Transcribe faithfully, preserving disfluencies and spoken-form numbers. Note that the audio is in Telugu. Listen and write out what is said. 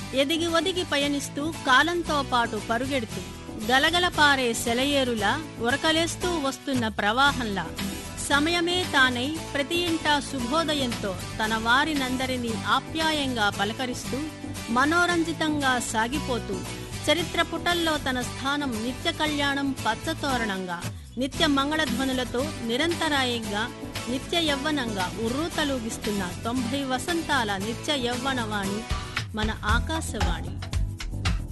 ఎదిగి ఒదిగి పయనిస్తూ కాలంతో పాటు పరుగెడుతూ గలగల పారే సెలయేరులా ఉరకలేస్తూ వస్తున్న ప్రవాహంలా సమయమే తానై ప్రతి ఇంటా శుభోదయంతో తన వారినందరినీ ఆప్యాయంగా పలకరిస్తూ మనోరంజితంగా సాగిపోతూ చరిత్ర పుటల్లో తన స్థానం నిత్య కళ్యాణం పచ్చతోరణంగా నిత్య మంగళధ్వనులతో నిరంతరాయంగా నిత్య యవ్వనంగా ఉర్రూతలూగిస్తున్న తొంభై వసంతాల నిత్య యవ్వనవాణి మన ఆకాశవాణి.